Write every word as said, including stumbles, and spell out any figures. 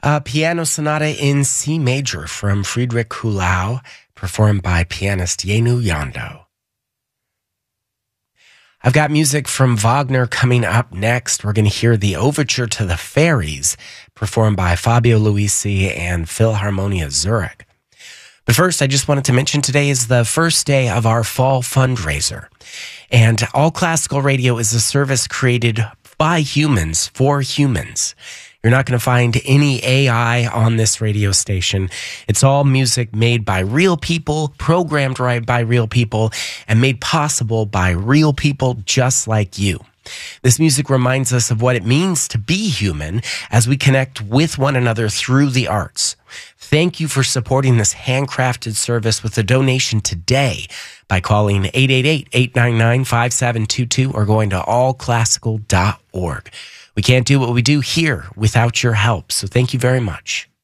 A piano sonata in C major from Friedrich Kuhlau, performed by pianist Yenu Yando. I've got music from Wagner coming up next. We're going to hear the Overture to the Fairies, performed by Fabio Luisi and Philharmonia Zurich. But first, I just wanted to mention today is the first day of our fall fundraiser. And All Classical Radio is a service created by humans for humans. You're not going to find any A I on this radio station. It's all music made by real people, programmed right by real people, and made possible by real people just like you. This music reminds us of what it means to be human as we connect with one another through the arts. Thank you for supporting this handcrafted service with a donation today by calling eight eight eight, eight nine nine, five seven two two or going to all classical dot org. We can't do what we do here without your help, so thank you very much.